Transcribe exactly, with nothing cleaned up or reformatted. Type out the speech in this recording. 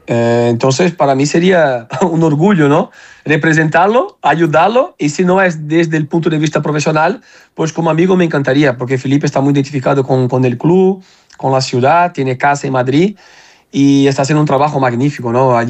Eh, entonces, para mí sería un orgullo, ¿no? Representarlo, ayudarlo, y si no es desde el punto de vista profesional, pues como amigo me encantaría, porque Felipe está muy identificado con, con el club, con la ciudad, tiene casa en Madrid y está haciendo un trabajo magnífico, ¿no? Allí